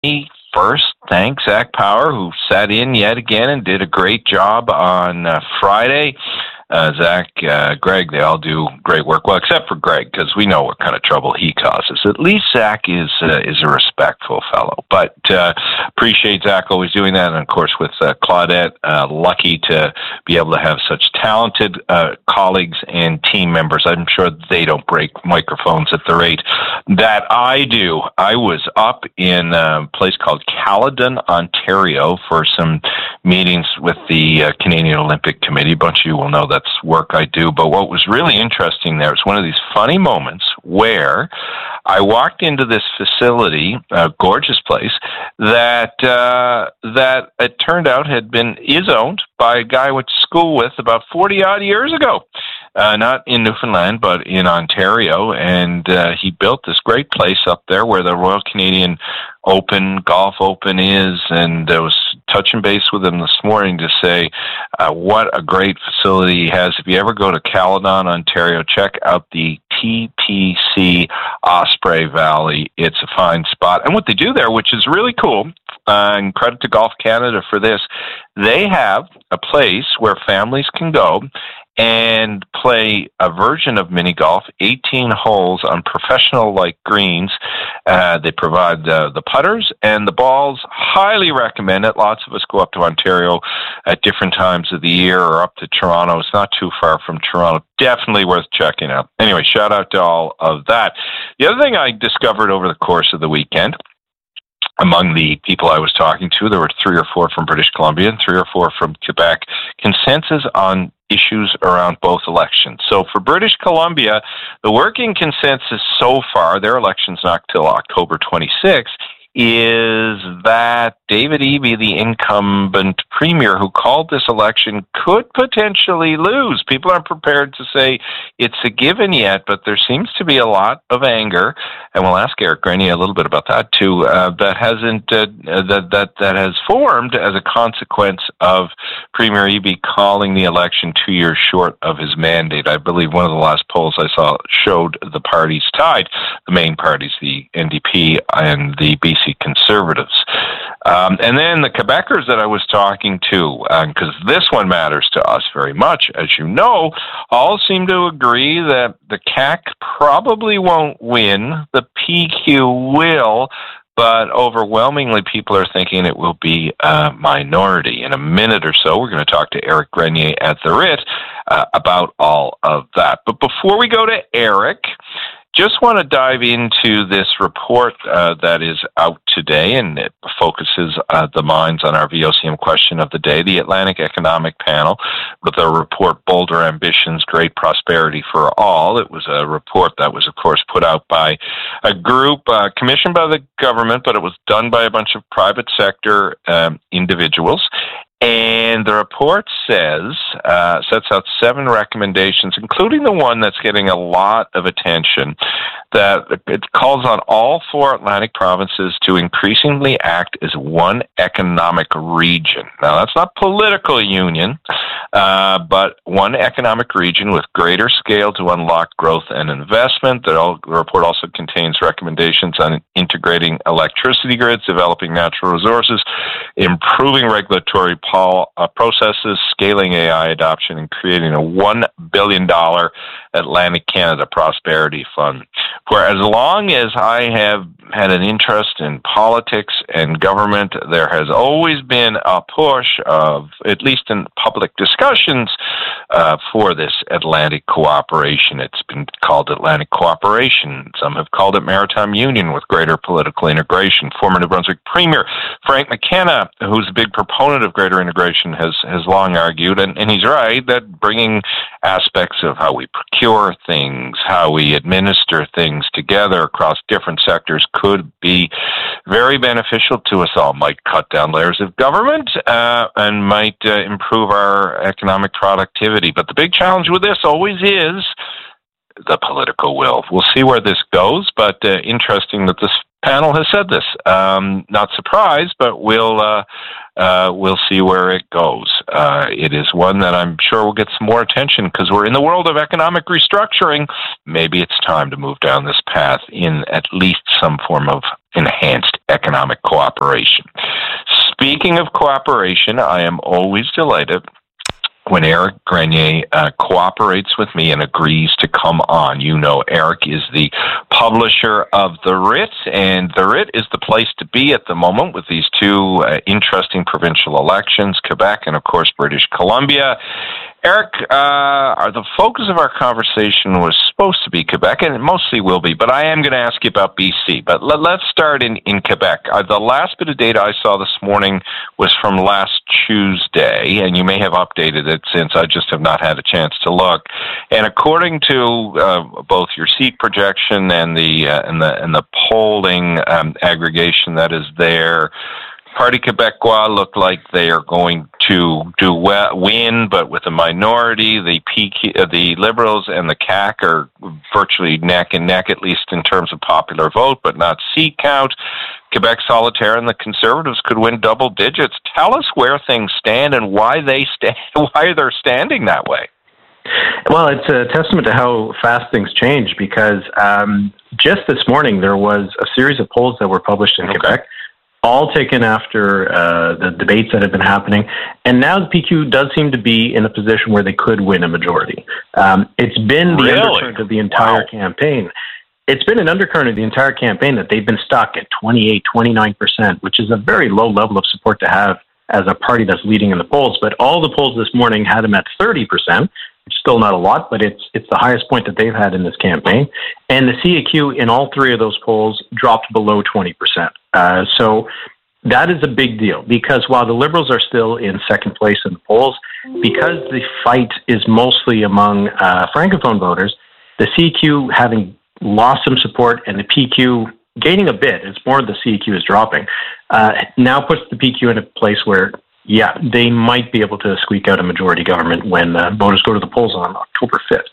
First, thank Zach Power, who sat in yet again and did a great job on Friday. Zach, Greg, they all do great work. Well, except for Greg, because we know what kind of trouble he causes. At least Zach is a respectful fellow. But appreciate Zach always doing that. And, of course, with Claudette, lucky to be able to have such talented colleagues and team members. I'm sure they don't break microphones at the rate that I do. I was up in a place called Caledon, Ontario, for some meetings with the Canadian Olympic Committee. A bunch of you will know that's work I do. But what was really interesting there was one of these funny moments where I walked into this facility, a gorgeous place, that it turned out is owned by a guy I went to school with about 40-odd years ago. Not in Newfoundland, but in Ontario. And he built this great place up there where the Royal Canadian Golf Open is. And I was touching base with him this morning to say what a great facility he has. If you ever go to Caledon, Ontario, check out the TPC Osprey Valley. It's a fine spot. And what they do there, which is really cool, and credit to Golf Canada for this, they have a place where families can go and play a version of mini golf, 18 holes on professional-like greens. They provide the putters and the balls. Highly recommend it. Lots of us go up to Ontario at different times of the year or up to Toronto. It's not too far from Toronto. Definitely worth checking out. Anyway, shout out to all of that. The other thing I discovered over the course of the weekend, among the people I was talking to, there were 3 or 4 from British Columbia and 3 or 4 from Quebec, consensus on issues around both elections. So for British Columbia, the working consensus so far, their election's not till October 26th, is that David Eby, the incumbent premier who called this election, could potentially lose. People aren't prepared to say it's a given yet, but there seems to be a lot of anger, and we'll ask Eric Grenier a little bit about that too, that has formed as a consequence of Premier Eby calling the election 2 years short of his mandate. I believe one of the last polls I saw showed the parties tied, the main parties, the NDP and the BC Conservatives. And then the Quebecers that I was talking to, because this one matters to us very much, as you know, all seem to agree that the CAQ probably won't win, the PQ will, but overwhelmingly people are thinking it will be a minority. In a minute or so, we're going to talk to Eric Grenier at the RIT about all of that. But before we go to Eric, just want to dive into this report that is out today, and it focuses the minds on our VOCM question of the day, the Atlantic Economic Panel, with a report, Bolder Ambitions, Great Prosperity for All. It was a report that was, of course, put out by a group commissioned by the government, but it was done by a bunch of private sector individuals. And the report sets out 7 recommendations, including the one that's getting a lot of attention, that it calls on all 4 Atlantic provinces to increasingly act as one economic region. Now, that's not political union, but one economic region with greater scale to unlock growth and investment. The report also contains recommendations on integrating electricity grids, developing natural resources, improving regulatory processes, scaling AI adoption, and creating a $1 billion Atlantic Canada Prosperity Fund. For as long as I have had an interest in politics and government, there has always been a push of, at least in public discussions, for this Atlantic cooperation. It's been called Atlantic Cooperation. Some have called it Maritime Union with greater political integration. Former New Brunswick Premier Frank McKenna, who's a big proponent of greater integration, has long argued, and he's right, that bringing aspects of how we procure things, how we administer things together across different sectors could be very beneficial to us all. Might cut down layers of government and might improve our economic productivity. But the big challenge with this always is the political will. We'll see where this goes, but interesting that this panel has said this. Not surprised, but we'll see where it goes. It is one that I'm sure will get some more attention because we're in the world of economic restructuring. Maybe it's time to move down this path in at least some form of enhanced economic cooperation. Speaking of cooperation, I am always delighted when Eric Grenier cooperates with me and agrees to come on. You know, Eric is the publisher of The Writ, and The Writ is the place to be at the moment with these two interesting provincial elections, Quebec and, of course, British Columbia. Eric, the focus of our conversation was supposed to be Quebec, and it mostly will be, but I am going to ask you about BC. But let's start in Quebec. The last bit of data I saw this morning was from last Tuesday, and you may have updated it since I just have not had a chance to look. And according to both your seat projection and the polling aggregation that is there, Parti Québécois look like they are going to win, but with a minority. The Liberals and the CAQ are virtually neck and neck, at least in terms of popular vote, but not seat count. Quebec Solitaire and the Conservatives could win double digits. Tell us where things stand and why they're standing that way. Well, it's a testament to how fast things change, because just this morning there was a series of polls that were published in Quebec, all taken after the debates that have been happening. And now the PQ does seem to be in a position where they could win a majority. It's been the undercurrent of the entire campaign. It's been an undercurrent of the entire campaign that they've been stuck at 28, 29%, which is a very low level of support to have as a party that's leading in the polls. But all the polls this morning had them at 30%, which is still not a lot, but it's the highest point that they've had in this campaign. And the CAQ in all three of those polls dropped below 20%. So that is a big deal, because while the Liberals are still in second place in the polls, because the fight is mostly among Francophone voters, the CAQ having lost some support and the PQ gaining a bit, it's more the CAQ is dropping, now puts the PQ in a place where, yeah, they might be able to squeak out a majority government when voters go to the polls on October 5th.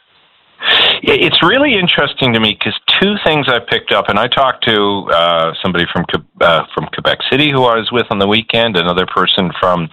It's really interesting to me because two things I picked up, and I talked to somebody from Quebec City who I was with on the weekend, another person from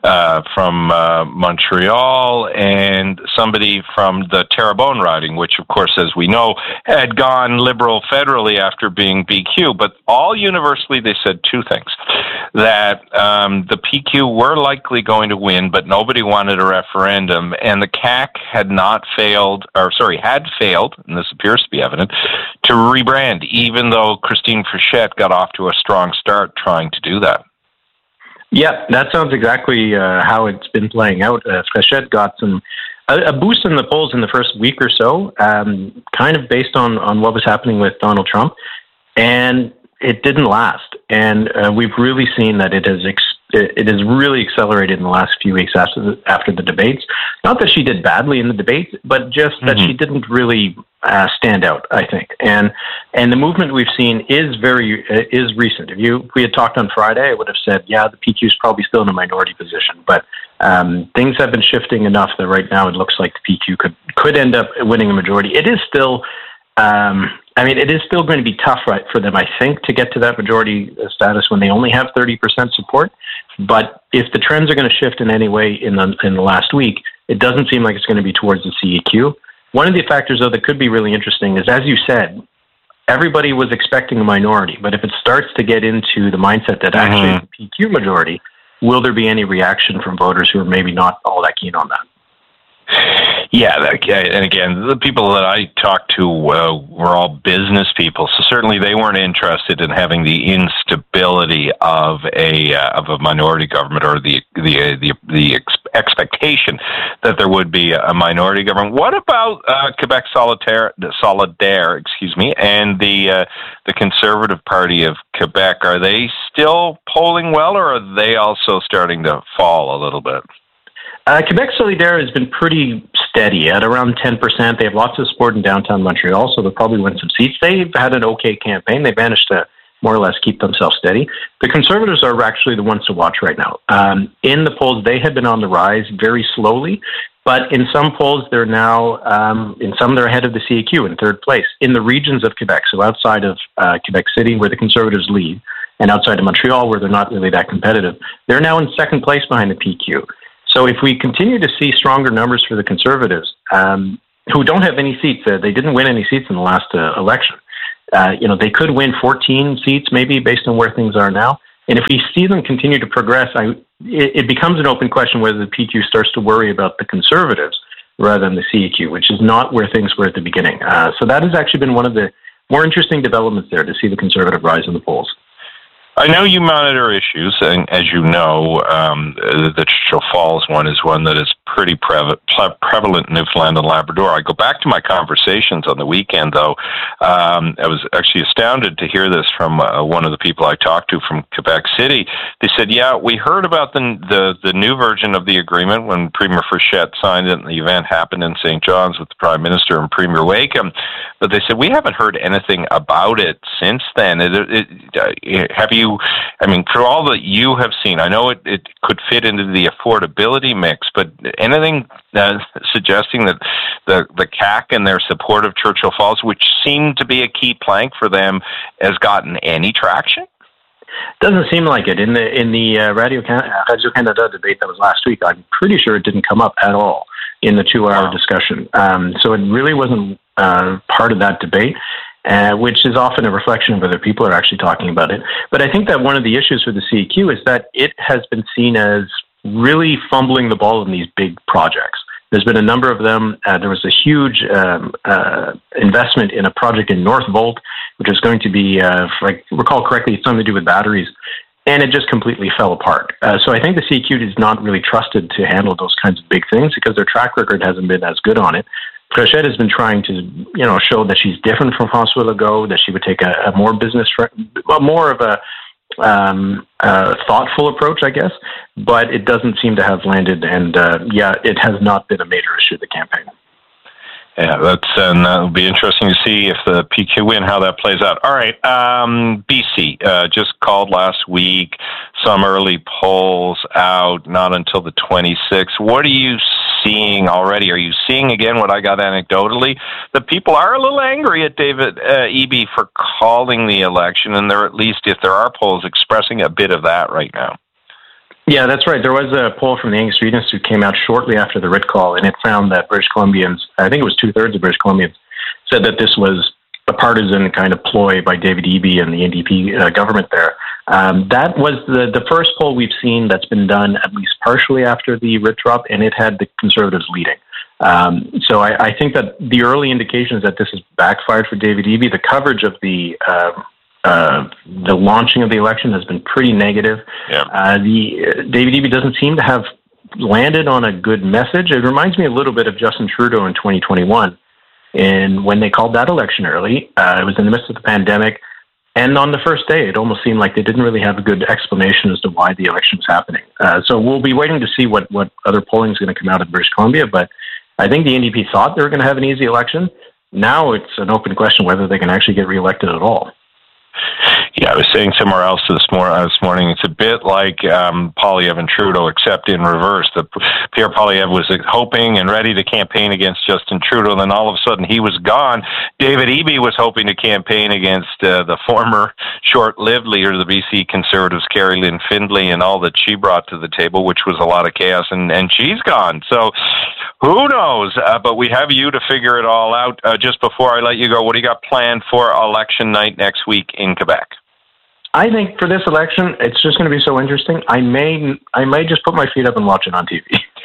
Montreal, and somebody from the Terrebonne riding, which, of course, as we know, had gone Liberal federally after being BQ. But all universally, they said two things: that the PQ were likely going to win, but nobody wanted a referendum, and the CAQ had failed, and this appears to be evident, to rebrand, even though Christine Frechette got off to a strong start trying to do that. Yeah, that sounds exactly how it's been playing out. Frechette got a boost in the polls in the first week or so, kind of based on what was happening with Donald Trump, and it didn't last. And we've really seen that it has really accelerated in the last few weeks after the debates. Not that she did badly in the debates, but just that she didn't really stand out, I think. And the movement we've seen is recent. If we had talked on Friday, I would have said, yeah, the PQ is probably still in a minority position. But things have been shifting enough that right now it looks like the PQ could end up winning a majority. It is still... it is still going to be tough, right, for them, I think, to get to that majority status when they only have 30% support. But if the trends are going to shift in any way in the last week, it doesn't seem like it's going to be towards the CAQ. One of the factors, though, that could be really interesting is, as you said, everybody was expecting a minority. But if it starts to get into the mindset that actually it's a PQ majority, will there be any reaction from voters who are maybe not all that keen on that? Yeah, and again, the people that I talked to were all business people, so certainly they weren't interested in having the instability of a minority government or the expectation that there would be a minority government. What about Quebec Solidaire, and the Conservative Party of Quebec? Are they still polling well, or are they also starting to fall a little bit? Quebec Solidaire has been pretty steady at around 10%. They have lots of support in downtown Montreal, so they'll probably win some seats. They've had an okay campaign. They managed to more or less keep themselves steady. The Conservatives are actually the ones to watch right now. In the polls, they have been on the rise very slowly, but in some polls, they're now, in some they're ahead of the CAQ in third place. In the regions of Quebec, so outside of Quebec City, where the Conservatives lead, and outside of Montreal, where they're not really that competitive, they're now in second place behind the PQ. So if we continue to see stronger numbers for the Conservatives, who don't have any seats, they didn't win any seats in the last election. They could win 14 seats maybe based on where things are now. And if we see them continue to progress, it becomes an open question whether the PQ starts to worry about the Conservatives rather than the CEQ, which is not where things were at the beginning. So that has actually been one of the more interesting developments there, to see the Conservative rise in the polls. I know you monitor issues, and as you know, the Churchill Falls one is one that is pretty prevalent in Newfoundland and Labrador. I go back to my conversations on the weekend, though. I was actually astounded to hear this from one of the people I talked to from Quebec City. They said, yeah, we heard about the new version of the agreement when Premier Frechette signed it and the event happened in St. John's with the Prime Minister and Premier Wakeham, but they said, we haven't heard anything about it since then. Have you, for all that you have seen, I know it could fit into the affordability mix, but anything suggesting that the CAQ and their support of Churchill Falls, which seemed to be a key plank for them, has gotten any traction? Doesn't seem like it. In the Radio Canada debate that was last week, I'm pretty sure it didn't come up at all in the 2-hour discussion. So it really wasn't part of that debate. Which is often a reflection of whether people are actually talking about it. But I think that one of the issues for the CEQ is that it has been seen as really fumbling the ball in these big projects. There's been a number of them. There was a huge investment in a project in Northvolt, which is going to be, if I recall correctly, it's something to do with batteries, and it just completely fell apart. So I think the CEQ is not really trusted to handle those kinds of big things because their track record hasn't been as good on it. Frechette has been trying to, show that she's different from François Legault, that she would take a more more of a thoughtful approach, I guess. But it doesn't seem to have landed, and it has not been a major issue of the campaign. Yeah, that'll be interesting to see if the PQ win, how that plays out. All right, BC just called last week. Some early polls out, not until the 26th. What are you seeing already? Are you seeing, again, what I got anecdotally? The people are a little angry at David Eby for calling the election, and they're, at least if there are polls, expressing a bit of that right now. Yeah, that's right. There was a poll from the Angus Reid Institute came out shortly after the writ call, and it found that British Columbians, I think it was 2/3 of British Columbians, said that this was a partisan kind of ploy by David Eby and the NDP government there. That was the first poll we've seen that's been done at least partially after the writ drop, and it had the Conservatives leading. So I think that the early indications that this has backfired for David Eby. The coverage of the launching of the election has been pretty negative. Yeah. David Eby doesn't seem to have landed on a good message. It reminds me a little bit of Justin Trudeau in 2021. And when they called that election early, it was in the midst of the pandemic. And on the first day, it almost seemed like they didn't really have a good explanation as to why the election was happening. So we'll be waiting to see what other polling is going to come out of British Columbia. But I think the NDP thought they were going to have an easy election. Now it's an open question whether they can actually get reelected at all. Yeah, I was saying somewhere else this morning, it's a bit like Poilievre and Trudeau, except in reverse. Pierre Poilievre was hoping and ready to campaign against Justin Trudeau, and then all of a sudden he was gone. David Eby was hoping to campaign against the former short-lived leader of the BC Conservatives, Carrie Lynn Findlay, and all that she brought to the table, which was a lot of chaos, and she's gone. So who knows? But we have you to figure it all out. Just before I let you go, what do you got planned for election night next week in Quebec? I think for this election, it's just going to be so interesting. I may just put my feet up and watch it on TV.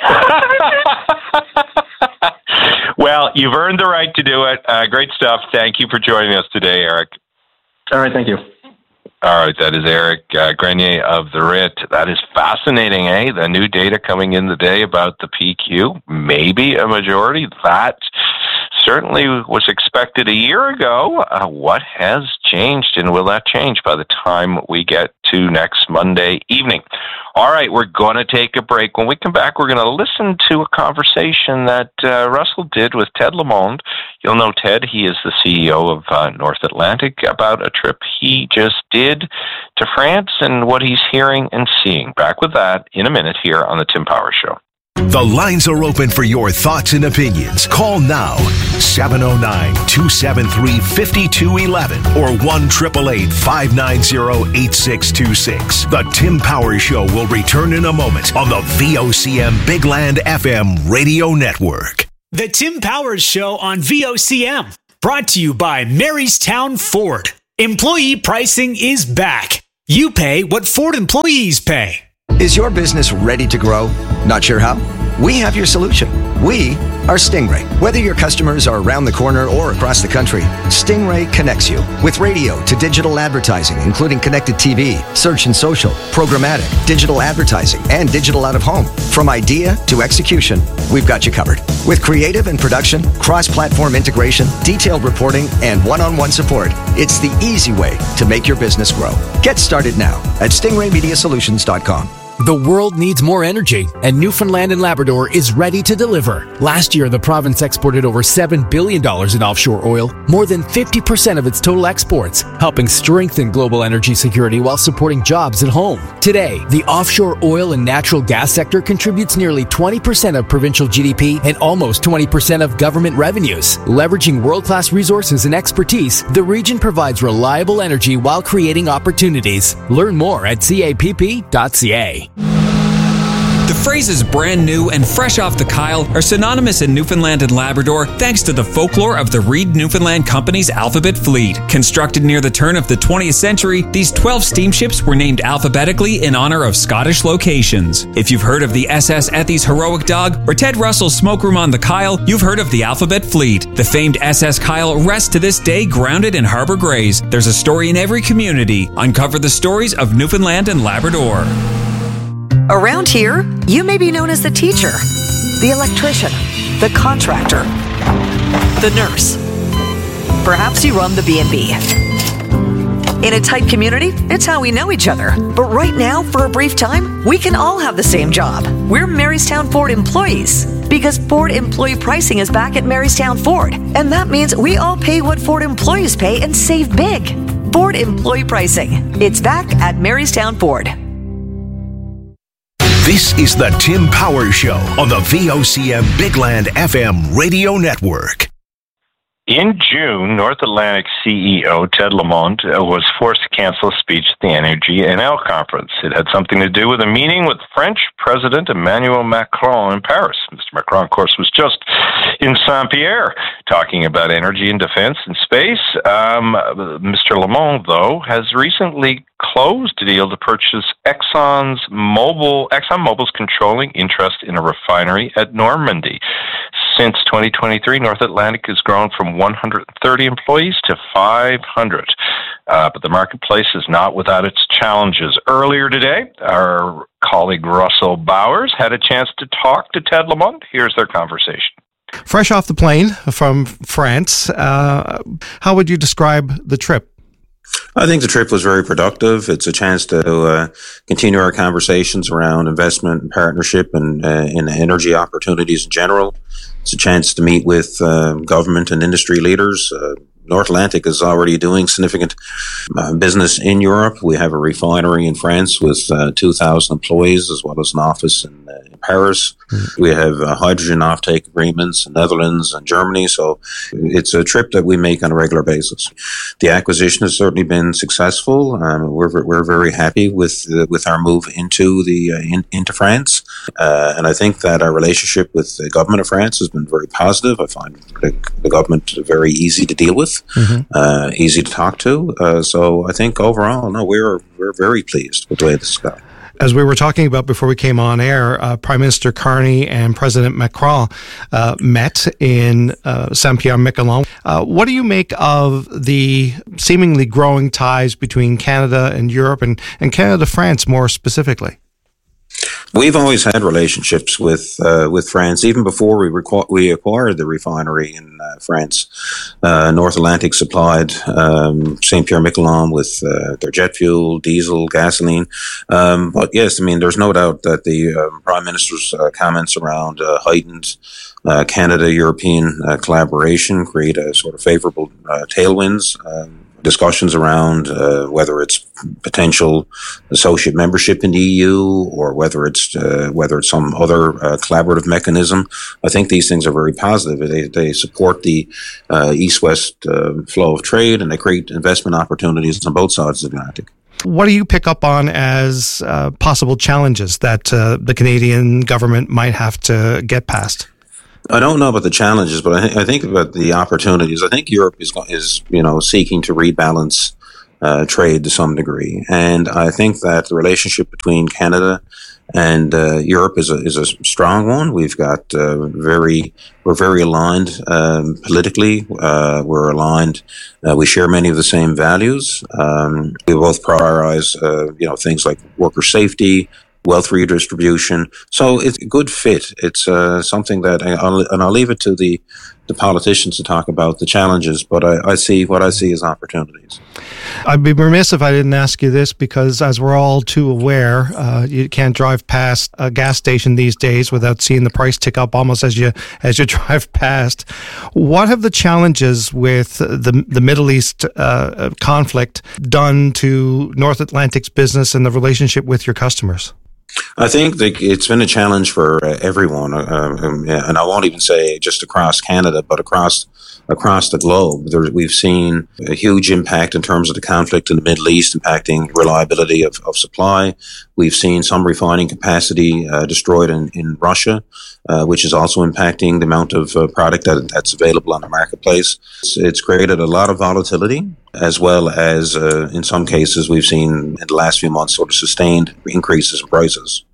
Well, you've earned the right to do it. Great stuff. Thank you for joining us today, Eric. All right, thank you. All right, that is Eric Grenier of The Writ. That is fascinating, eh? The new data coming in today about the PQ, maybe a majority. That certainly was expected a year ago. What has changed, and will that change by the time we get to next Monday evening? All right, we're going to take a break. When we come back, we're going to listen to a conversation that Russell did with Ted Lamond. You'll know Ted. He is the CEO of North Atlantic, about a trip he just did to France and what he's hearing and seeing. Back with that in a minute here on The Tim Powers Show. The lines are open for your thoughts and opinions. Call now, 709-273-5211 or 1-888-590-8626. The Tim Powers Show will return in a moment on the VOCM Big Land FM radio network. The Tim Powers Show on VOCM. Brought to you by Marystown Ford. Employee pricing is back. You pay what Ford employees pay. Is your business ready to grow? Not sure how? We have your solution. We are Stingray. Whether your customers are around the corner or across the country, Stingray connects you with radio to digital advertising, including connected TV, search and social, programmatic, digital advertising, and digital out of home. From idea to execution, we've got you covered. With creative and production, cross-platform integration, detailed reporting, and one-on-one support, it's the easy way to make your business grow. Get started now at stingraymediasolutions.com. The world needs more energy, and Newfoundland and Labrador is ready to deliver. Last year, the province exported over $7 billion in offshore oil, more than 50% of its total exports, helping strengthen global energy security while supporting jobs at home. Today, the offshore oil and natural gas sector contributes nearly 20% of provincial GDP and almost 20% of government revenues. Leveraging world-class resources and expertise, the region provides reliable energy while creating opportunities. Learn more at capp.ca. The phrases brand new and fresh off the Kyle are synonymous in Newfoundland and Labrador thanks to the folklore of the Reed Newfoundland Company's Alphabet Fleet. Constructed near the turn of the 20th century, these 12 steamships were named alphabetically in honor of Scottish locations. If you've heard of the SS Ethy's Heroic Dog or Ted Russell's Smoke Room on the Kyle, you've heard of the Alphabet Fleet. The famed SS Kyle rests to this day grounded in Harbour Grays. There's a story in every community. Uncover the stories of Newfoundland and Labrador. Around here, you may be known as the teacher, the electrician, the contractor, the nurse. Perhaps you run the B&B. In a tight community, it's how we know each other. But right now, for a brief time, we can all have the same job. We're Marystown Ford employees. Because Ford employee pricing is back at Marystown Ford. And that means we all pay what Ford employees pay and save big. Ford employee pricing. It's back at Marystown Ford. This is the Tim Powers Show on the VOCM Bigland FM radio network. In June, North Atlantic CEO Ted Lamont was forced to cancel a speech at the Energy NL conference. It had something to do with a meeting with French President Emmanuel Macron in Paris. Mr. Macron, of course, was just in Saint-Pierre talking about energy and defense and space. Mr. Lamont, though, has recently closed a deal to purchase ExxonMobil's controlling interest in a refinery at Normandy. Since 2023, North Atlantic has grown from 130 employees to 500. But the marketplace is not without its challenges. Earlier today, our colleague Russell Bowers had a chance to talk to Ted Lamont. Here's their conversation. Fresh off the plane from France, how would you describe the trip? I think the trip was very productive. It's a chance to continue our conversations around investment and partnership and in energy opportunities in general. It's a chance to meet with government and industry leaders. North Atlantic is already doing significant business in Europe. We have a refinery in France with 2,000 employees, as well as an office in Paris. We have hydrogen offtake agreements in Netherlands and Germany. So it's a trip that we make on a regular basis. The acquisition has certainly been successful. We're very happy with our move into into France, and I think that our relationship with the government of France has been very positive. I find the government very easy to deal with. Easy to talk to. So I think overall, we're very pleased with the way this is going. As we were talking about before we came on air, Prime Minister Carney and President Macron met in Saint-Pierre-Miquelon. What do you make of the seemingly growing ties between Canada and Europe and Canada-France more specifically? We've always had relationships with France, even before we acquired the refinery in France. North Atlantic supplied Saint-Pierre-Miquelon with their jet fuel, diesel, gasoline. But yes, there's no doubt that the Prime Minister's comments around heightened Canada-European collaboration create a sort of favorable tailwinds. Discussions around whether it's potential associate membership in the EU or whether it's some other collaborative mechanism. I think these things are very positive. They support the east-west flow of trade, and they create investment opportunities on both sides of the Atlantic. What do you pick up on as possible challenges that the Canadian government might have to get past? I don't know about the challenges, but I think about the opportunities. I think Europe is seeking to rebalance trade to some degree, and I think that the relationship between Canada and Europe is a strong one. We've got we're very aligned politically. We're aligned. We share many of the same values. We both prioritize things like worker safety, wealth redistribution. So it's a good fit. It's something that I'll leave it to the politicians to talk about the challenges, but I see what I see as opportunities. I'd be remiss if I didn't ask you this, because as we're all too aware, you can't drive past a gas station these days without seeing the price tick up almost as you drive past. What have the challenges with the Middle East conflict done to North Atlantic's business and the relationship with your customers? I think that it's been a challenge for everyone, and I won't even say just across Canada, but across the globe. We've seen a huge impact in terms of the conflict in the Middle East impacting reliability of supply. We've seen some refining capacity destroyed in Russia, which is also impacting the amount of product that's available on the marketplace. It's created a lot of volatility, as well as in some cases we've seen in the last few months sort of sustained increases in prices.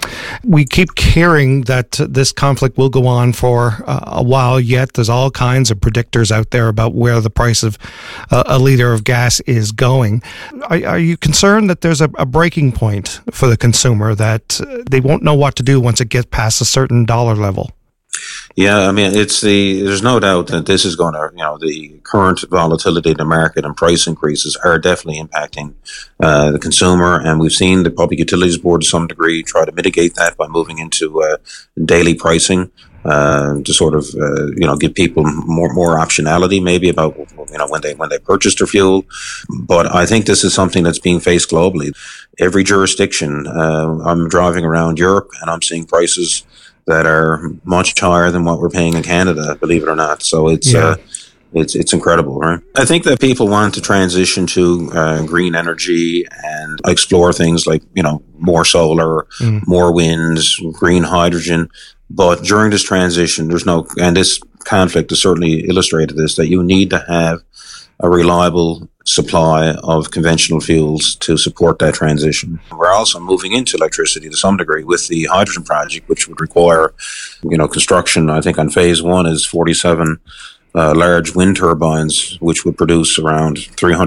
We keep hearing that this conflict will go on for a while yet. There's all kinds of predictors out there about where the price of a liter of gas is going. Are you concerned that there's a breaking point for the consumer, that they won't know what to do once it gets past a certain dollar level? Yeah, I mean, there's no doubt that this is going to, the current volatility in the market and price increases are definitely impacting the consumer. And we've seen the Public Utilities Board to some degree try to mitigate that by moving into daily pricing to sort of, give people more optionality maybe about, when they purchase their fuel. But I think this is something that's being faced globally. Every jurisdiction, I'm driving around Europe and I'm seeing prices that are much higher than what we're paying in Canada, believe it or not. So it's incredible, right? I think that people want to transition to green energy and explore things like, more solar, more winds, green hydrogen. But during this transition, and this conflict has certainly illustrated this, that you need to have a reliable supply of conventional fuels to support that transition. We're also moving into electricity to some degree with the hydrogen project, which would require, construction. I think on phase one is 47 large wind turbines, which would produce around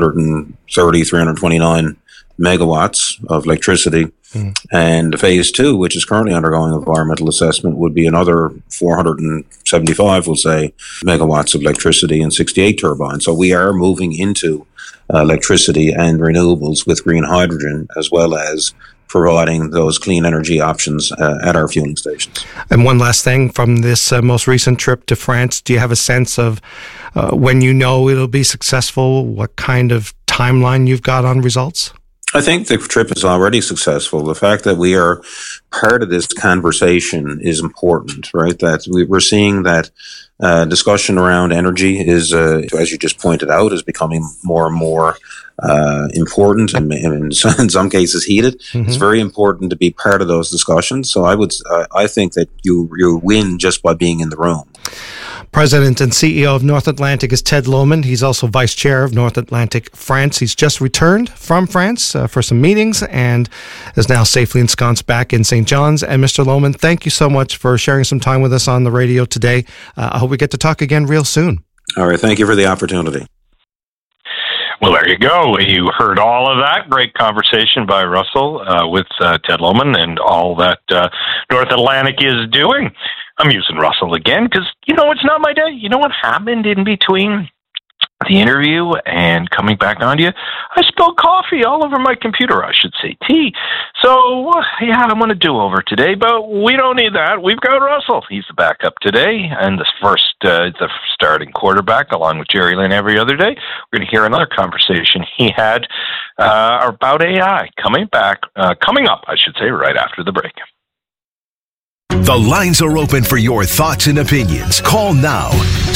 329 megawatts of electricity. And phase two, which is currently undergoing environmental assessment, would be another 475, we'll say, megawatts of electricity and 68 turbines. So we are moving into electricity and renewables with green hydrogen, as well as providing those clean energy options at our fueling stations. And one last thing from this most recent trip to France, do you have a sense of when it'll be successful, what kind of timeline you've got on results? I think the trip is already successful. The fact that we are part of this conversation is important, right? That we're seeing that discussion around energy is, as you just pointed out, is becoming more and more important, and in some cases heated. It's very important to be part of those discussions. So I think that you win just by being in the room. President and CEO of North Atlantic is Ted Lohman. He's also Vice Chair of North Atlantic France. He's just returned from France for some meetings and is now safely ensconced back in St. John's. And Mr. Lohman, thank you so much for sharing some time with us on the radio today. I hope we get to talk again real soon. All right. Thank you for the opportunity. Well, there you go. You heard all of that. Great conversation by Russell with Ted Lohman and all that North Atlantic is doing. I'm using Russell again because, it's not my day. You know what happened in between the interview and coming back on to you? I spilled coffee all over my computer. I should say tea. So, I'm going to do over today, but we don't need that. We've got Russell. He's the backup today and the starting quarterback along with Jerry Lynn every other day. We're going to hear another conversation he had about AI coming up, I should say, right after the break. The lines are open for your thoughts and opinions. Call now,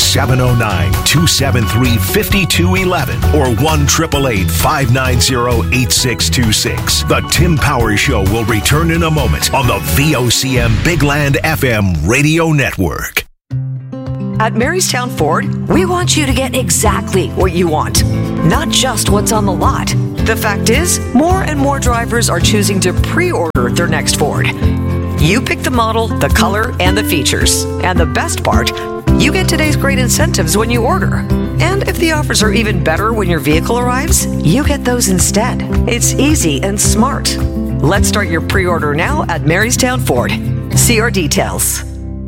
709-273-5211 or 1-888-590-8626. The Tim Powers Show will return in a moment on the VOCM Big Land FM radio network. At Marystown Ford, we want you to get exactly what you want, not just what's on the lot. The fact is, more and more drivers are choosing to pre-order their next Ford. You pick the model, the color, and the features. And the best part, you get today's great incentives when you order. And if the offers are even better when your vehicle arrives, you get those instead. It's easy and smart. Let's start your pre-order now at Marystown Ford. See our details.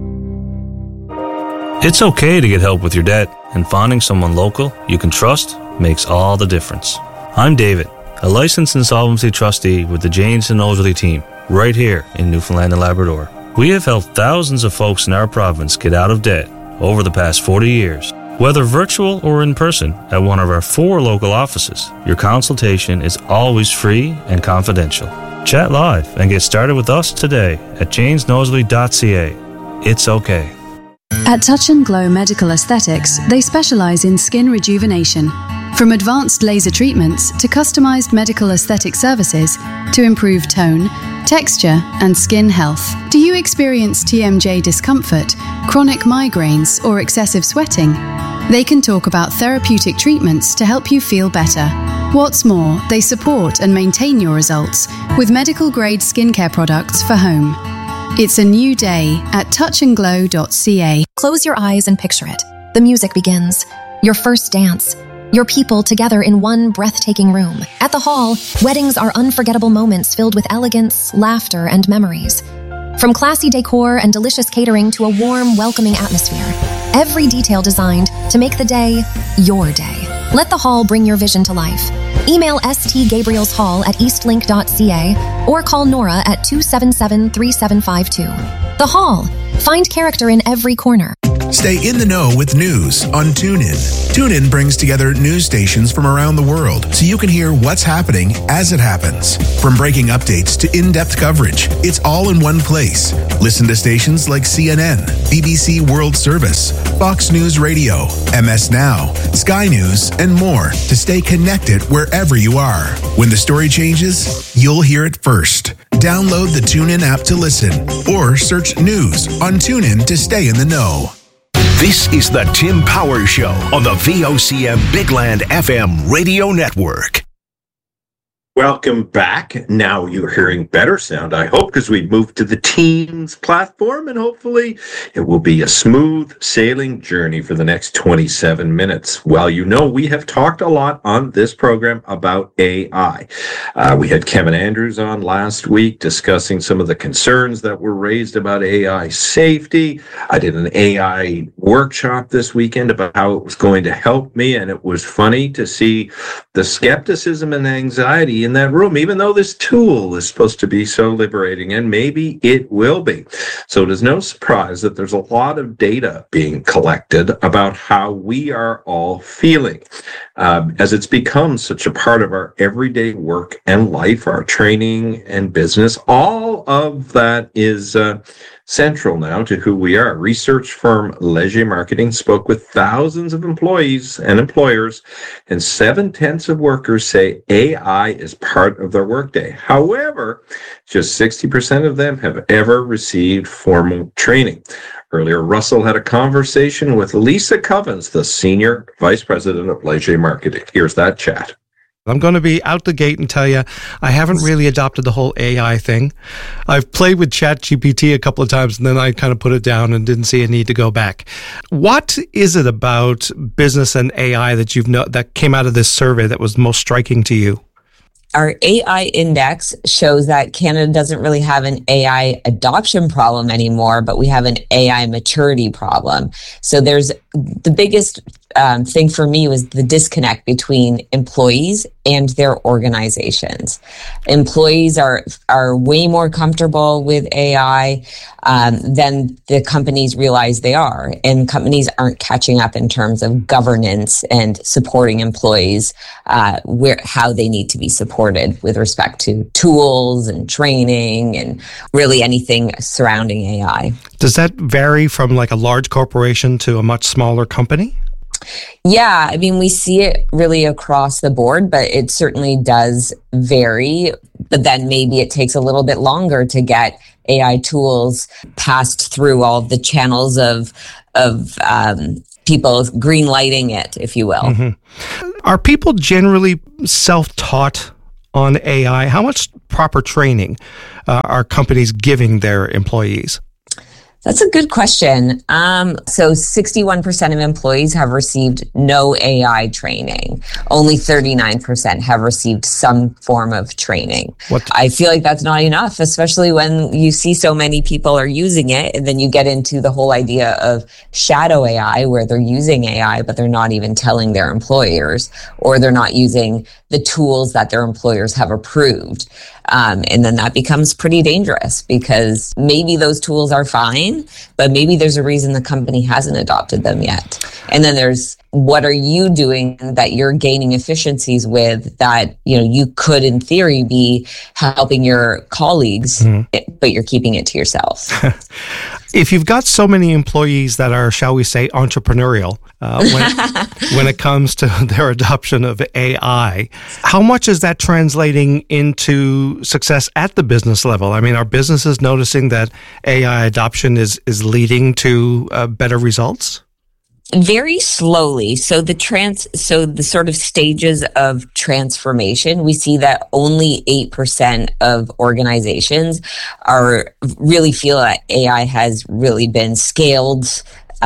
It's okay to get help with your debt, and finding someone local you can trust makes all the difference. I'm David, a licensed insolvency trustee with the Janes and Nosworthy team, right here in Newfoundland and Labrador. We have helped thousands of folks in our province get out of debt over the past 40 years. Whether virtual or in person at one of our 4 local offices, your consultation is always free and confidential. Chat live and get started with us today at janesnosworthy.ca. It's okay. At Touch and Glow Medical Aesthetics, they specialize in skin rejuvenation. From advanced laser treatments to customized medical aesthetic services to improve tone, texture, and skin health. Do you experience TMJ discomfort, chronic migraines, or excessive sweating? They can talk about therapeutic treatments to help you feel better. What's more, they support and maintain your results with medical-grade skincare products for home. It's a new day at touchandglow.ca. Close your eyes and picture it. The music begins. Your first dance. Your people together in one breathtaking room. At the Hall, weddings are unforgettable moments filled with elegance, laughter, and memories. From classy decor and delicious catering to a warm, welcoming atmosphere. Every detail designed to make the day your day. Let the Hall bring your vision to life. Email stgabrielshall@eastlink.ca or call Nora at 277-3752. The Hall. Find character in every corner. Stay in the know with news on TuneIn. TuneIn brings together news stations from around the world so you can hear what's happening as it happens. From breaking updates to in-depth coverage, it's all in one place. Listen to stations like CNN, BBC World Service, Fox News Radio, MS Now, Sky News, and more to stay connected wherever you are. When the story changes, you'll hear it first. Download the TuneIn app to listen or search news on TuneIn to stay in the know. This is the Tim Powers Show on the VOCM Bigland FM radio network. Welcome back. Now you're hearing better sound, I hope, because we've moved to the Teams platform, and hopefully it will be a smooth sailing journey for the next 27 minutes. Well, you know, we have talked a lot on this program about AI. We had Kevin Andrews on last week discussing some of the concerns that were raised about AI safety. I did an AI workshop this weekend about how it was going to help me, and it was funny to see the skepticism and anxiety in that room, even though this tool is supposed to be so liberating, and maybe it will be. So it is no surprise that there's a lot of data being collected about how we are all feeling. As it's become such a part of our everyday work and life, our training and business, all of that is central now to who we are. Research firm Leger Marketing spoke with thousands of employees and employers, and 7/10 of workers say AI is part of their workday. However, just 60% of them have ever received formal training. Earlier, Russell had a conversation with Lisa Covens, the Senior Vice President of Leger Marketing. Here's that chat. I'm going to be out the gate and tell you, I haven't really adopted the whole AI thing. I've played with ChatGPT a couple of times, and then I kind of put it down and didn't see a need to go back. What is it about business and AI that that came out of this survey that was most striking to you? Our AI index shows that Canada doesn't really have an AI adoption problem anymore, but we have an AI maturity problem. So there's the biggest thing for me was the disconnect between employees and their organizations. Employees are way more comfortable with AI than the companies realize they are, and companies aren't catching up in terms of governance and supporting employees how they need to be supported with respect to tools and training and really anything surrounding AI. Does that vary from like a large corporation to a much smaller company? Yeah, I mean, we see it really across the board, but it certainly does vary. but then maybe it takes a little bit longer to get AI tools passed through all of the channels of people green lighting it, if you will. Mm-hmm. Are people generally self-taught on AI? How much proper training are companies giving their employees? That's a good question. So 61% of employees have received no AI training. Only 39% have received some form of training. I feel like that's not enough, especially when you see so many people are using it. And then you get into the whole idea of shadow AI, where they're using AI, but they're not even telling their employers, or they're not using the tools that their employers have approved. And then that becomes pretty dangerous, because maybe those tools are fine, but maybe there's a reason the company hasn't adopted them yet. And then there's, what are you doing that you're gaining efficiencies with that, you could in theory be helping your colleagues, but you're keeping it to yourself. If you've got so many employees that are, shall we say, entrepreneurial when it comes to their adoption of AI, how much is that translating into success at the business level? I mean, are businesses noticing that AI adoption is leading to better results? Very slowly. So the sort of stages of transformation, we see that only 8% of organizations really feel that AI has really been scaled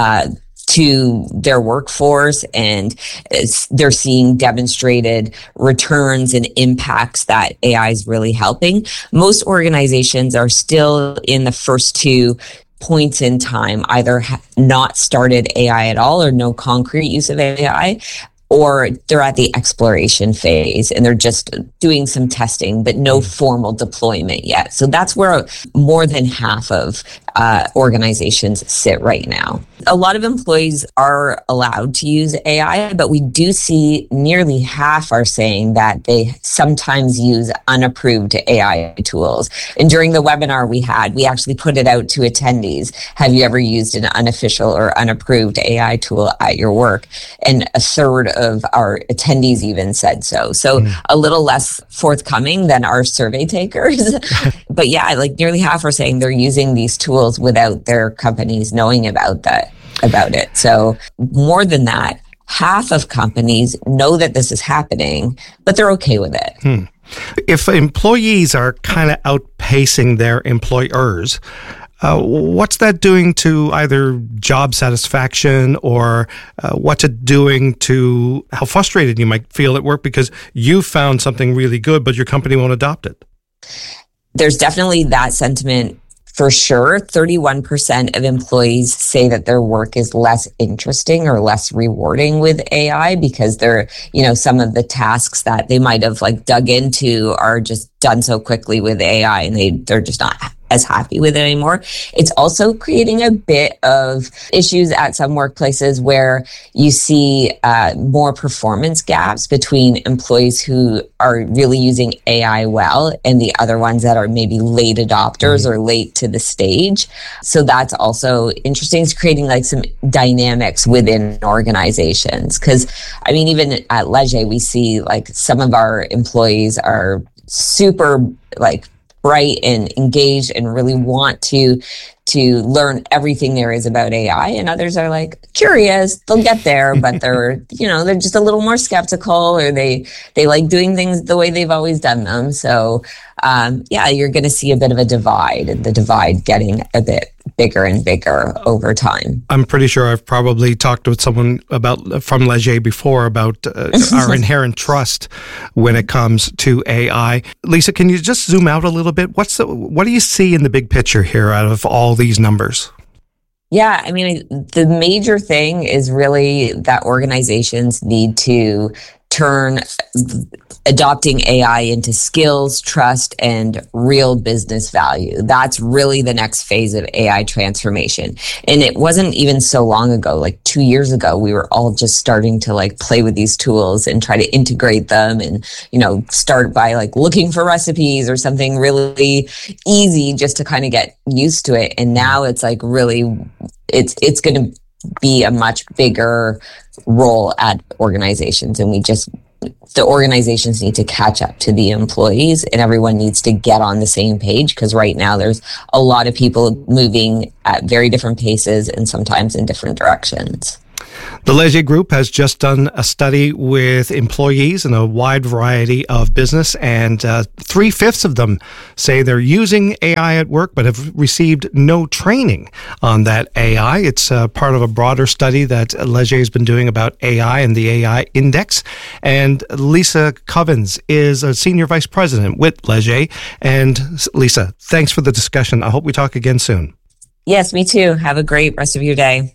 to their workforce, and they're seeing demonstrated returns and impacts that AI is really helping. Most organizations are still in the first two points in time, either not started AI at all or no concrete use of AI, or they're at the exploration phase and they're just doing some testing, but no formal deployment yet. So that's where more than half of organizations sit right now. A lot of employees are allowed to use AI, but we do see nearly half are saying that they sometimes use unapproved AI tools. And during the webinar we actually put it out to attendees. Have you ever used an unofficial or unapproved AI tool at your work? And a third of our attendees even said so. So a little less forthcoming than our survey takers. But yeah, like nearly half are saying they're using these tools without their companies knowing about it. So more than that, half of companies know that this is happening, but they're okay with it. If employees are kind of outpacing their employers, what's that doing to either job satisfaction, or what's it doing to how frustrated you might feel at work because you found something really good, but your company won't adopt it? There's definitely that sentiment. For sure, 31% of employees say that their work is less interesting or less rewarding with AI because they're, some of the tasks that they might have dug into are just done so quickly with AI, and they're just not as happy with it anymore. It's also creating a bit of issues at some workplaces where you see more performance gaps between employees who are really using AI well and the other ones that are maybe late adopters or late to the stage. So that's also interesting. It's creating some dynamics within organizations. Because even at Leger, we see some of our employees are super bright and engaged and really want to learn everything there is about AI, and others are curious. They'll get there, but they're they're just a little more skeptical, or they like doing things the way they've always done them. So you're going to see a bit of a divide, and the divide getting a bit bigger and bigger over time. I'm pretty sure I've probably talked with someone from Leger before about our inherent trust when it comes to AI. Lisa, can you just zoom out a little bit? What do you see in the big picture here out of all these numbers? Yeah, the major thing is really that organizations need to turn adopting AI into skills, trust, and real business value. That's really the next phase of AI transformation. And it wasn't even so long ago, 2 years ago, we were all just starting to play with these tools and try to integrate them and, start by looking for recipes or something really easy just to kind of get used to it. And now it's really, it's going to be a much bigger role at organizations, and we just the organizations need to catch up to the employees, and everyone needs to get on the same page, because right now there's a lot of people moving at very different paces and sometimes in different directions. The Leger Group has just done a study with employees in a wide variety of business, and 3/5 of them say they're using AI at work but have received no training on that AI. It's part of a broader study that Leger has been doing about AI and the AI Index. And Lisa Covens is a Senior Vice President with Leger. And Lisa, thanks for the discussion. I hope we talk again soon. Yes, me too. Have a great rest of your day.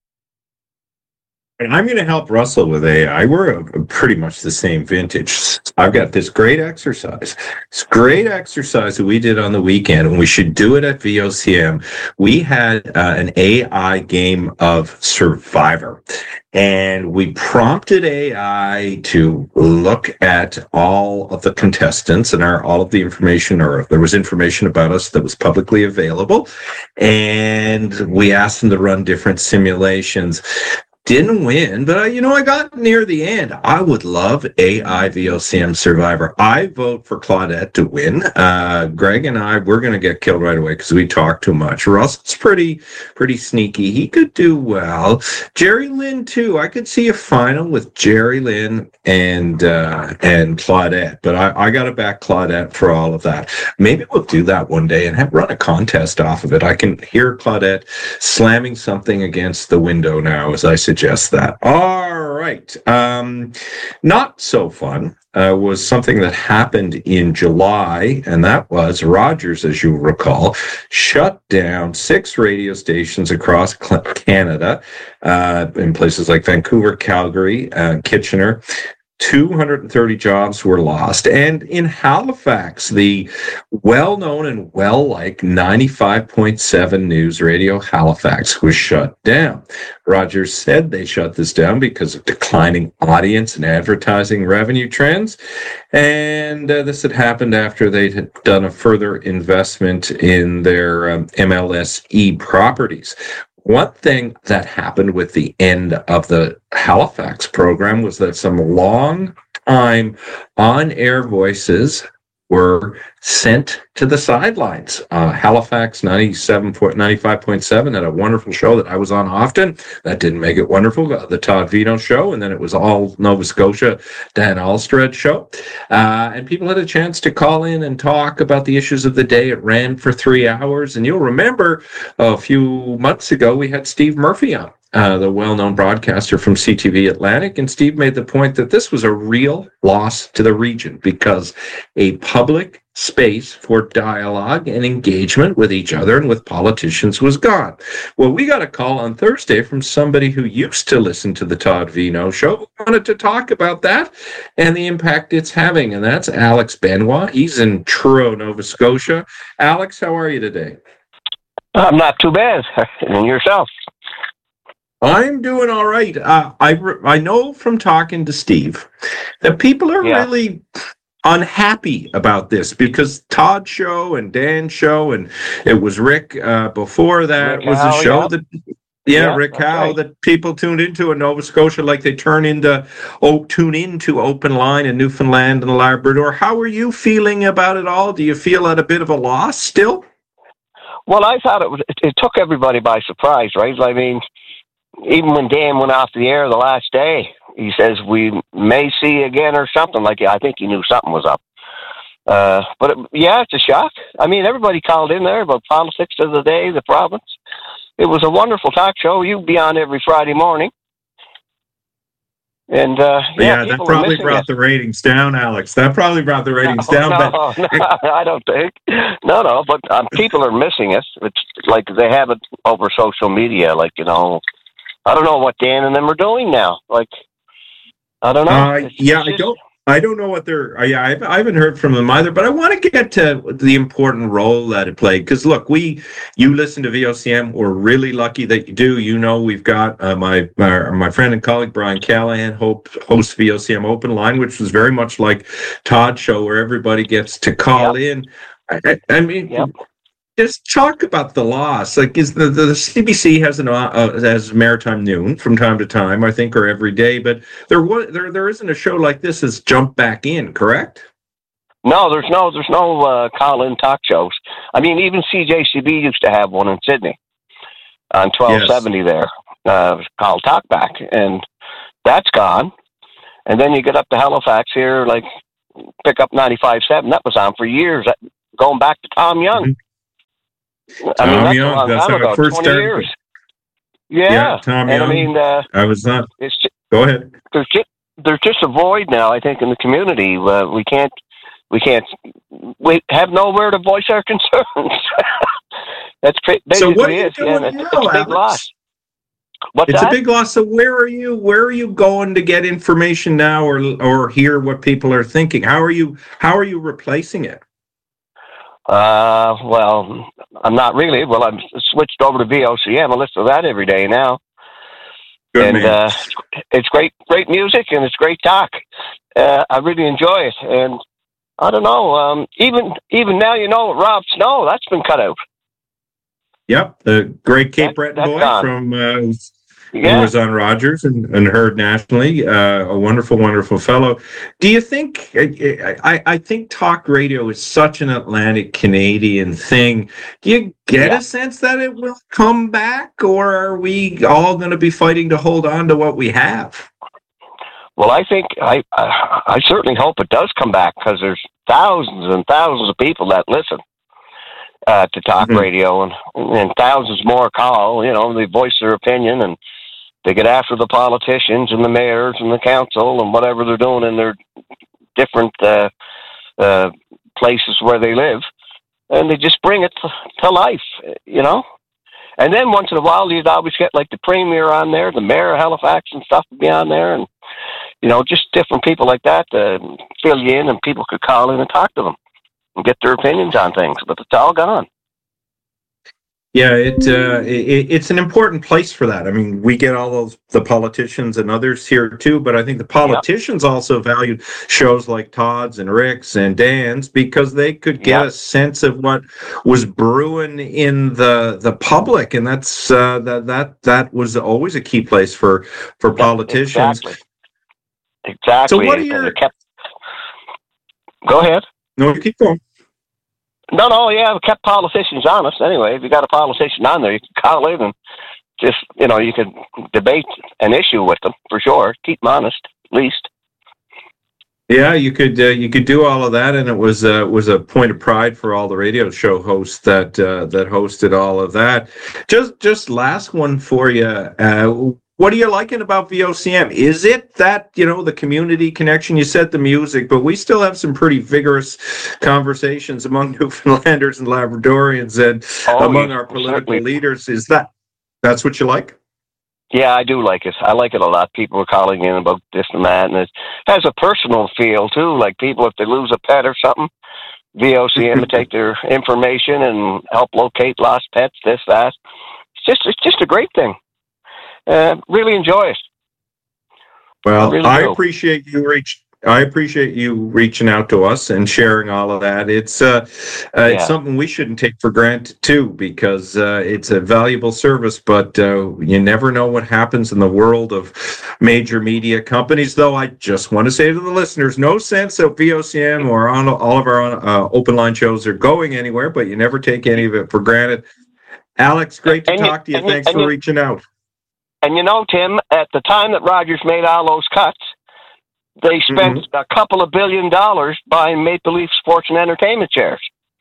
And I'm going to help Russell with AI. We're pretty much the same vintage. I've got this great exercise. This great exercise that we did on the weekend, and we should do it at VOCM. We had an AI game of Survivor. And we prompted AI to look at all of the contestants and all of the information, or there was information about us that was publicly available. And we asked them to run different simulations. Didn't win, but I got near the end. I would love AI VOCM Survivor. I vote for Claudette to win. Greg and I, we're going to get killed right away because we talk too much. Russell's pretty sneaky. He could do well. Jerry Lynn too. I could see a final with Jerry Lynn and Claudette, but I got to back Claudette for all of that. Maybe we'll do that one day and run a contest off of it. I can hear Claudette slamming something against the window now as I suggest that. All right. Not so fun was something that happened in July, and that was Rogers, as you'll recall, shut down 6 radio stations across Canada in places like Vancouver, Calgary, Kitchener. 230 jobs were lost. And in Halifax, the well-known and well-liked 95.7 News Radio Halifax was shut down. Rogers said they shut this down because of declining audience and advertising revenue trends. And this had happened after they had done a further investment in their MLSE properties. One thing that happened with the end of the Halifax program was that some long-time on-air voices were sent to the sidelines. Halifax 95.7 had a wonderful show that I was on often. That didn't make it wonderful. The Todd Vino show, and then it was all Nova Scotia, Dan Alstred show. And people had a chance to call in and talk about the issues of the day. It ran for 3 hours. And you'll remember a few months ago, we had Steve Murphy on. The well-known broadcaster from CTV Atlantic, and Steve made the point that this was a real loss to the region because a public space for dialogue and engagement with each other and with politicians was gone. Well, we got a call on Thursday from somebody who used to listen to the Todd Vino show, who wanted to talk about that and the impact it's having, and that's Alex Benoit. He's in Truro, Nova Scotia. Alex, how are you today? I'm not too bad. And yourself? I'm doing all right. I know from talking to Steve that people are really unhappy about this because Todd's show and Dan's show, and it was Rick before that Rick was a show that Rick Howe that people tuned into in Nova Scotia like they tune into Open Line in Newfoundland and Labrador. How are you feeling about it all? Do you feel at a bit of a loss still? Well, I thought it took everybody by surprise, right? I mean, even when Dan went off the air the last day, he says, we may see again or something like that. I think he knew something was up. But it's a shock. I mean, everybody called in there about politics of the day, the province. It was a wonderful talk show. You'd be on every Friday morning. And that probably brought the ratings down, Alex. That probably brought the ratings down. No, I don't think. No, but people are missing us. It's like they have it over social media, like, I don't know what Dan and them are doing now. Like, I don't know. I don't know what they're. I haven't heard from them either. But I want to get to the important role that it played. Because look, you listen to VOCM. We're really lucky that you do. We've got my friend and colleague Brian Callahan hosts VOCM Open Line, which was very much like Todd's show, where everybody gets to call in. I mean. just talk about the loss. Like, is the CBC has has Maritime Noon from time to time, I think, or every day, but there isn't a show like this that's jumped back in, correct? No, there's no call-in talk shows. I mean, even CJCB used to have one in Sydney on 1270 there, called Talkback, and that's gone. And then you get up to Halifax here, like pick up 95.7. That was on for years, going back to Tom Young. Tom Young, that's how I first started. Years. Yeah, Tom Young. I mean, I was not. Go ahead. There's just a void now, I think, in the community. We have nowhere to voice our concerns. That's basically so what are you it. doing now, it's a big loss. It's a big loss. So where are you going to get information now, or hear what people are thinking? How are you replacing it? Well, I'm not really. Well, I'm switched over to VOCM. I listen to that every day now. Good and man. It's great music, and it's great talk. I really enjoy it, and I don't know. Even now, Rob Snow, that's been cut out. Yep, the great Cape Breton boy from who was on Rogers and heard nationally. A wonderful, wonderful fellow. Do you think? I think talk radio is such an Atlantic Canadian thing. Do you get a sense that it will come back, or are we all going to be fighting to hold on to what we have? Well, I think I certainly hope it does come back, because there's thousands and thousands of people that listen to talk radio, and thousands more call. They voice their opinion, and they get after the politicians and the mayors and the council and whatever they're doing in their different places where they live, and they just bring it to life, And then once in a while, you'd always get like the premier on there, the mayor of Halifax and stuff would be on there, and just different people like that to fill you in, and people could call in and talk to them and get their opinions on things. But it's all gone. Yeah, it's an important place for that. I mean, we get all the politicians and others here too, but I think the politicians also valued shows like Todd's and Rick's and Dan's, because they could get a sense of what was brewing in the public, and that's that was always a key place for politicians. Exactly. So what are your... Go ahead. No, you keep going. No, we kept politicians honest. Anyway, if you got a politician on there, you can call in and just, you can debate an issue with them for sure. Keep them honest, at least. Yeah, you could do all of that, and it was a point of pride for all the radio show hosts that hosted all of that. Just last one for you. What are you liking about VOCM? Is it that, the community connection? You said the music, but we still have some pretty vigorous conversations among Newfoundlanders and Labradorians and among our political leaders. Is that's what you like? Yeah, I do like it. I like it a lot. People are calling in about this and that, and it has a personal feel too. Like people, if they lose a pet or something, VOCM will take their information and help locate lost pets, this, that. It's just a great thing. Really enjoy it. Well, I appreciate you reaching out to us and sharing all of that. It's something we shouldn't take for granted too, because it's a valuable service. But you never know what happens in the world of major media companies. Though I just want to say to the listeners, no sense that VOCM or all of our open line shows are going anywhere. But you never take any of it for granted. Alex, great to talk to you. Thanks for reaching out. And Tim, at the time that Rogers made all those cuts, they spent a couple of $1 billion buying Maple Leaf sports and entertainment shares.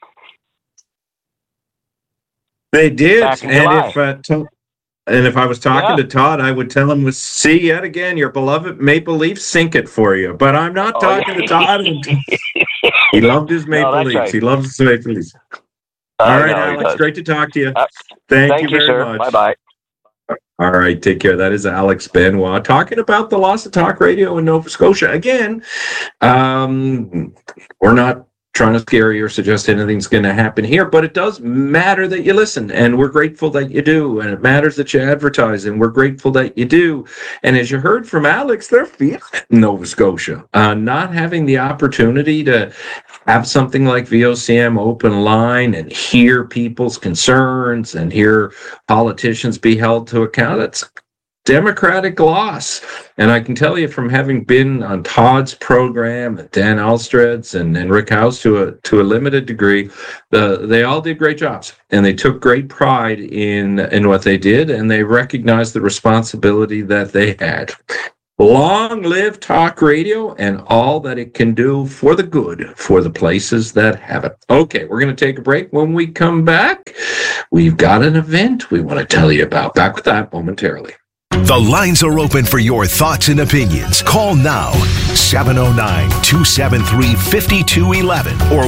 They did. And if I was talking to Todd, I would tell him, see, yet again, your beloved Maple Leafs sink it for you. But I'm not talking to Todd. He loved his Maple Leafs. Right. He loves his Maple Leafs. All right, Alex, great to talk to you. Thank you very much. Bye-bye. All right, take care. That is Alex Benoit talking about the loss of talk radio in Nova Scotia. Again, we're not trying to scare you or suggest anything's going to happen here, but it does matter that you listen, and we're grateful that you do, and it matters that you advertise, and we're grateful that you do. And as you heard from Alex, they're feeling it in Nova Scotia. Not having the opportunity to have something like VOCM open line and hear people's concerns and hear politicians be held to account, it's Democratic loss. And I can tell you from having been on Todd's program, and Dan Alstred's and Rick House to a limited degree, they all did great jobs, and they took great pride in what they did, and they recognized the responsibility that they had. Long live talk radio and all that it can do for the good for the places that have it. Okay, we're going to take a break. When we come back, we've got an event we want to tell you about. Back with that momentarily. The lines are open for your thoughts and opinions. Call now, 709-273-5211 or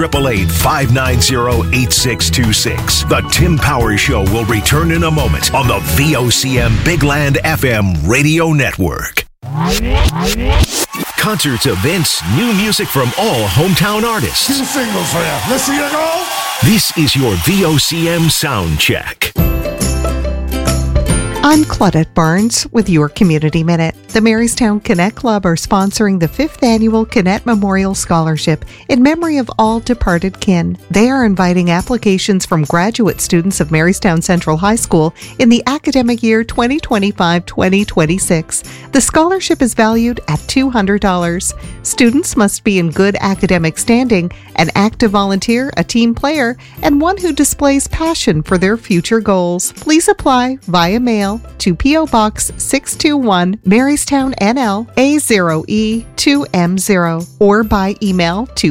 1-888-590-8626. The Tim Power Show will return in a moment on the VOCM Bigland FM radio network. Concerts, events, new music from all hometown artists. 2 singles for you. Let's see it go. This is your VOCM sound check. I'm Claudette Barnes with your Community Minute. The Marystown Connect Club are sponsoring the 5th Annual Connect Memorial Scholarship in memory of all departed kin. They are inviting applications from graduate students of Marystown Central High School in the academic year 2025-2026. The scholarship is valued at $200. Students must be in good academic standing, an active volunteer, a team player, and one who displays passion for their future goals. Please apply via mail to P.O. Box 621, Marystown, NL, A0E2M0, or by email to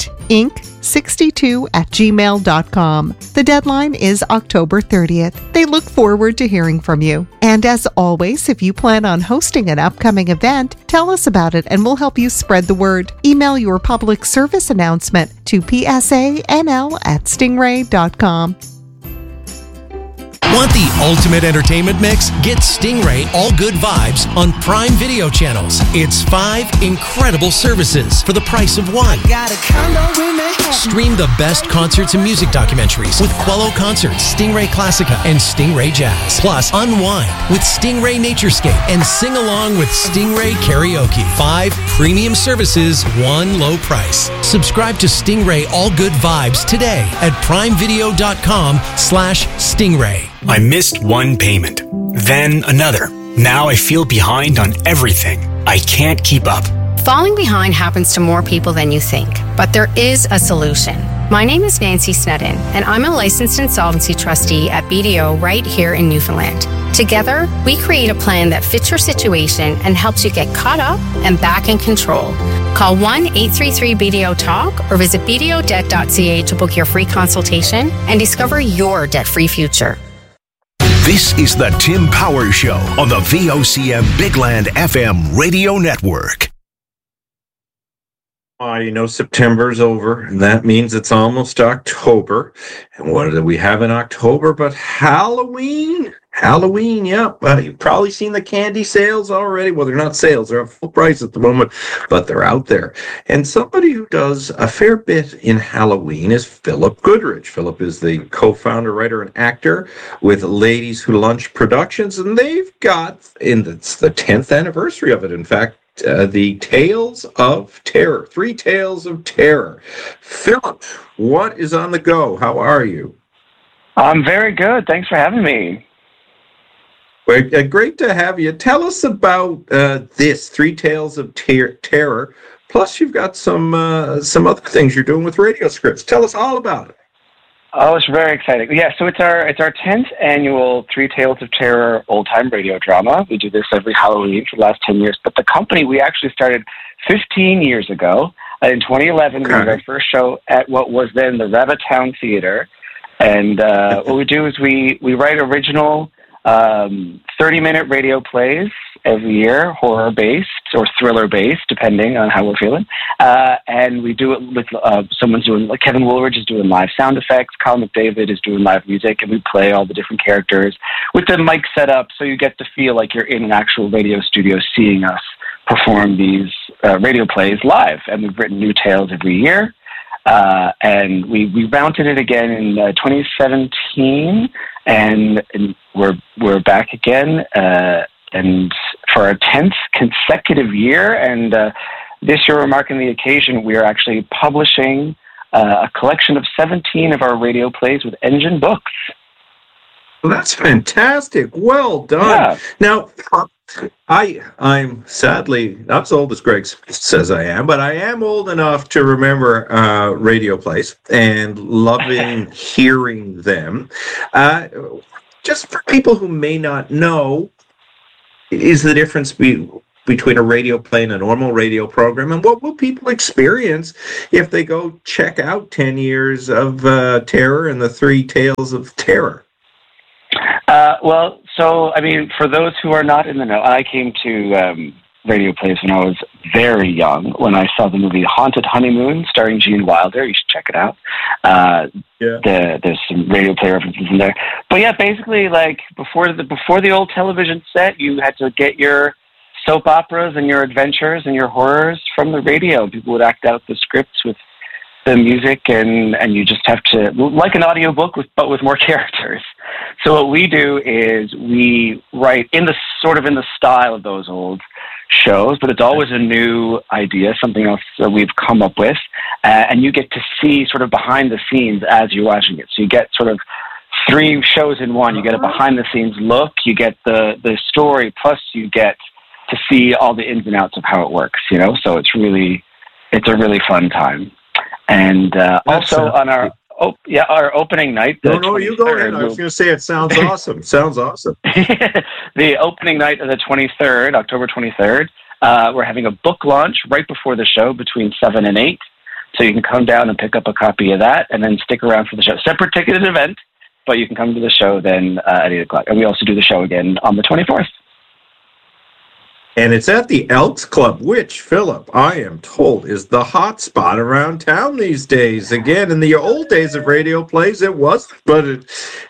patinc62@gmail.com. The deadline is October 30th. They look forward to hearing from you. And as always, if you plan on hosting an upcoming event, tell us about it and we'll help you spread the word. Email your public service announcement to psanl@stingray.com. Want the ultimate entertainment mix? Get Stingray All Good Vibes on Prime Video channels. It's 5 incredible services for the price of 1. Stream the best concerts and music documentaries with Quello Concerts, Stingray Classica, and Stingray Jazz. Plus, unwind with Stingray Naturescape and sing along with Stingray Karaoke. 5 premium services, 1 low price. Subscribe to Stingray All Good Vibes today at primevideo.com/Stingray. I missed one payment, then another. Now I feel behind on everything. I can't keep up. Falling behind happens to more people than you think, but there is a solution. My name is Nancy Snedden, and I'm a licensed insolvency trustee at BDO right here in Newfoundland. Together, we create a plan that fits your situation and helps you get caught up and back in control. Call 1-833-BDO-TALK or visit bdodebt.ca to book your free consultation and discover your debt-free future. This is the Tim Power Show on the VOCM Bigland FM radio network. September's over, and that means it's almost October. And what do we have in October but Halloween? Halloween, yep. You've probably seen the candy sales already. Well, they're not sales. They're at full price at the moment, but they're out there. And somebody who does a fair bit in Halloween is Philip Goodrich. Philip is the co-founder, writer, and actor with Ladies Who Lunch Productions, and they've got, it's the 10th anniversary of it, in fact, the Tales of Terror, 3 Tales of Terror. Philip, what is on the go? How are you? I'm very good. Thanks for having me. Well, great to have you. Tell us about this 3 Tales of Terror. Plus, you've got some other things you're doing with radio scripts. Tell us all about it. Oh, it's very exciting. Yeah, so it's our 10th annual 3 Tales of Terror old-time radio drama. We do this every Halloween for the last 10 years. But the company, we actually started 15 years ago. In 2011, we did our first show at what was then the Revatown Theater. And what we do is we write original 30-minute radio plays every year, horror-based or thriller-based, depending on how we're feeling. And we do it with Kevin Woolridge is doing live sound effects, Colin McDavid is doing live music, and we play all the different characters with the mic set up so you get to feel like you're in an actual radio studio seeing us perform these radio plays live. And we've written new tales every year. And we mounted it again in 2017, and we're back again, and for our 10th consecutive year. And this year, we're marking the occasion. We are actually publishing a collection of 17 of our radio plays with Engine Books. Well, that's fantastic. Well done. Yeah. Now, I'm sadly not as old as Greg says I am, but I am old enough to remember radio plays and loving hearing them. Just for people who may not know, is the difference between a radio play and a normal radio program, and what will people experience if they go check out 10 Years of Terror and the 3 Tales of Terror? Well, so, I mean, for those who are not in the know, I came to radio plays when I was very young, when I saw the movie Haunted Honeymoon starring Gene Wilder. You should check it out. There's some radio play references in there. But yeah, basically, like, before the old television set, you had to get your soap operas and your adventures and your horrors from the radio. People would act out the scripts with the music, and you just have to, like an audiobook, but with more characters. So what we do is we write in the style of those old shows, but it's always a new idea, something else that we've come up with, and you get to see sort of behind the scenes as you're watching it. So you get sort of 3 shows in one. You get a behind the scenes look, you get the story, plus you get to see all the ins and outs of how it works, you know? So it's a really fun time. And also on our opening night. No, you go ahead. I was going to say it sounds awesome. Sounds awesome. The opening night of the 23rd, October 23rd, we're having a book launch right before the show between 7 and 8. So you can come down and pick up a copy of that and then stick around for the show. Separate ticketed event, but you can come to the show then at 8 o'clock. And we also do the show again on the 24th. And it's at the Elks Club, which, Philip, I am told, is the hot spot around town these days. Again, in the old days of radio plays, it wasn't, but it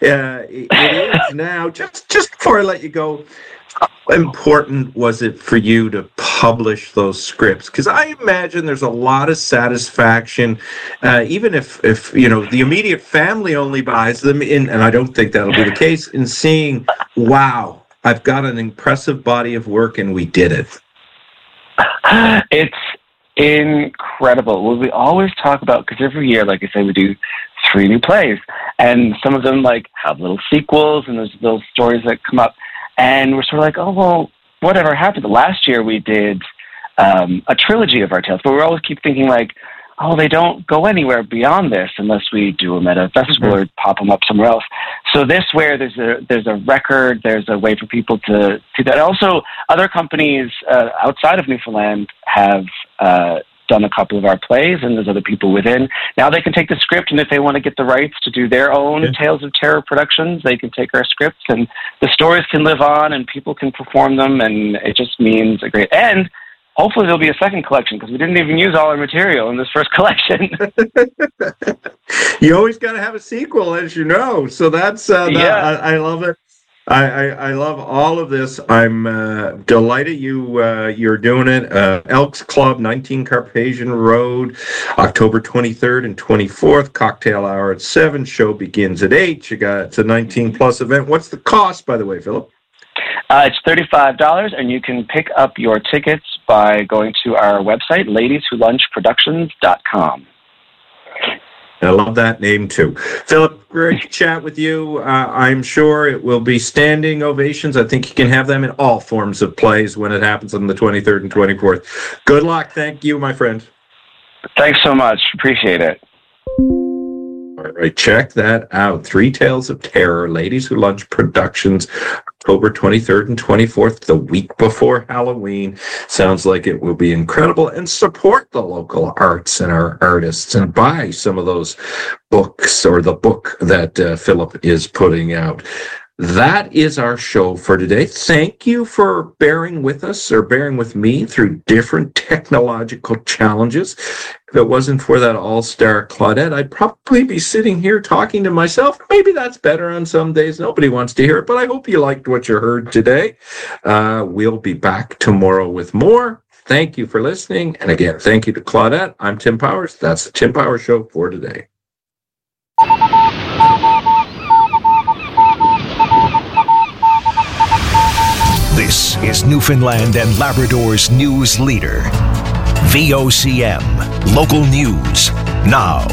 is now. Just before I let you go, how important was it for you to publish those scripts? Because I imagine there's a lot of satisfaction, even if the immediate family only buys them, and I don't think that'll be the case, in seeing, wow, I've got an impressive body of work, and we did it. It's incredible. Well, we always talk about, because every year, like I say, we do 3 new plays, and some of them like have little sequels, and there's little stories that come up, and we're sort of like, oh, well, whatever happened? Last year we did a trilogy of our tales, but we always keep thinking like, oh, they don't go anywhere beyond this unless we do them at a festival or pop them up somewhere else. So this, where there's a record, there's a way for people to see that. Also, other companies outside of Newfoundland have done a couple of our plays, and there's other people within. Now they can take the script, and if they want to get the rights to do their own Tales of Terror productions, they can take our scripts, and the stories can live on, and people can perform them, and it just means a great... And hopefully there'll be a second collection, because we didn't even use all our material in this first collection. You always got to have a sequel, as you know. So that's I love it. I love all of this. I'm delighted you're doing it. Elks Club, 19 Carpathian Road, October 23rd and 24th. Cocktail hour at 7. Show begins at 8. It's a 19+ event. What's the cost, by the way, Philip? It's $35, and you can pick up your tickets by going to our website, ladieswholunchproductions.com. I love that name, too. Philip, great to chat with you. I'm sure it will be standing ovations. I think you can have them in all forms of plays when it happens on the 23rd and 24th. Good luck. Thank you, my friend. Thanks so much. Appreciate it. All right, check that out. 3 Tales of Terror, Ladies Who Lunch Productions, October 23rd and 24th, the week before Halloween. Sounds like it will be incredible. And support the local arts and our artists, and buy some of those books, or the book that Philip is putting out. That is our show for today. Thank you for bearing with us, or bearing with me, through different technological challenges. If it wasn't for that all-star Claudette, I'd probably be sitting here talking to myself. Maybe that's better on some days. Nobody wants to hear it, but I hope you liked what you heard today. We'll be back tomorrow with more. Thank you for listening. And again, thank you to Claudette. I'm Tim Powers. That's the Tim Powers Show for today. This is Newfoundland and Labrador's news leader. VOCM. Local news now.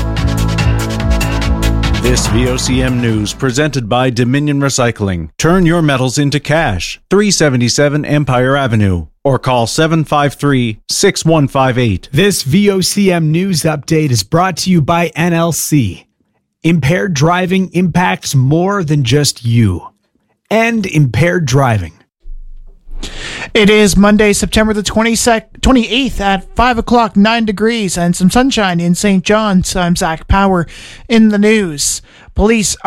This VOCM news presented by Dominion Recycling. Turn your metals into cash. 377 Empire Avenue. Or call 753-6158. This VOCM news update is brought to you by NLC. Impaired driving impacts more than just you. End impaired driving. It is Monday, September the 28th at 5 o'clock, 9 degrees, and some sunshine in St. John's. I'm Zach Power in the news. Police